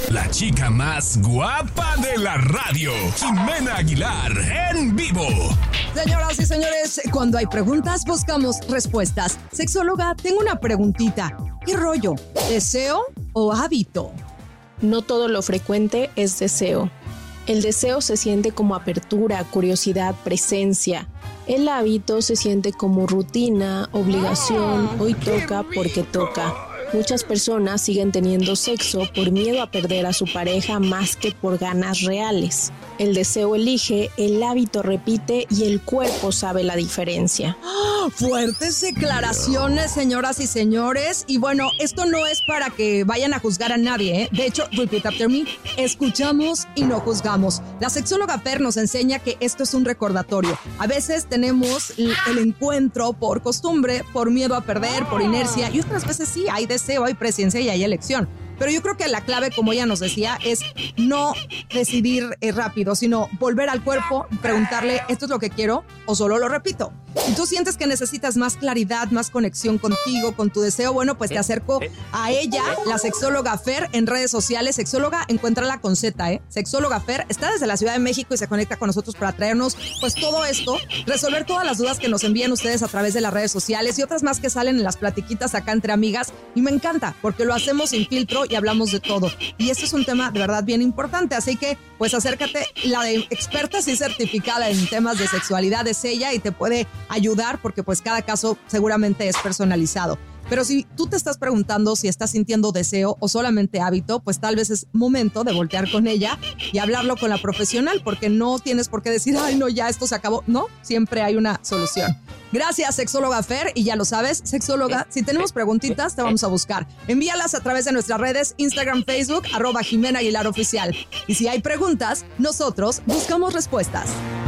La chica más guapa de la radio, Ximena Aguilar, en vivo. Señoras y señores, cuando hay preguntas, buscamos respuestas. Sexóloga, tengo una preguntita. ¿Qué rollo? ¿Deseo o hábito? No todo lo frecuente es deseo. El deseo se siente como apertura, curiosidad, presencia. El hábito se siente como rutina, obligación, hoy toca porque toca. Muchas personas siguen teniendo sexo por miedo a perder a su pareja más que por ganas reales. El deseo elige, el hábito repite y el cuerpo sabe la diferencia. Fuertes declaraciones, señoras y señores. Y bueno, esto no es para que vayan a juzgar a nadie, ¿eh? De hecho, repeat after me, escuchamos y no juzgamos. La sexóloga Fer nos enseña que esto es un recordatorio. A veces tenemos el encuentro por costumbre, por miedo a perder, por inercia, y otras veces sí, hay deseo, hay presencia y hay elección. Pero yo creo que la clave, como ella nos decía, es no decidir rápido, sino volver al cuerpo, preguntarle, ¿esto es lo que quiero o solo lo repito? Si tú sientes que necesitas más claridad, más conexión contigo, con tu deseo, bueno, pues te acerco a ella, la sexóloga Fer, en redes sociales. Sexóloga, encuéntrala con Z, ¿eh? Sexóloga Fer, está desde la Ciudad de México y se conecta con nosotros para traernos, pues, todo esto, resolver todas las dudas que nos envían ustedes a través de las redes sociales y otras más que salen en las platiquitas acá entre amigas. Y me encanta, porque lo hacemos sin filtro y hablamos de todo. Y este es un tema de verdad bien importante, así que pues acércate. La de experta sí certificada en temas de sexualidad es ella y te puede ayudar porque pues cada caso seguramente es personalizado. Pero si tú te estás preguntando si estás sintiendo deseo o solamente hábito, pues tal vez es momento de voltear con ella y hablarlo con la profesional, porque no tienes por qué decir, ay no, ya esto se acabó. No, siempre hay una solución. Gracias, sexóloga Fer, y ya lo sabes, sexóloga, si tenemos preguntitas te vamos a buscar. Envíalas a través de nuestras redes, Instagram, Facebook, @Ximena Aguilar Oficial. Y si hay preguntas, nosotros buscamos respuestas.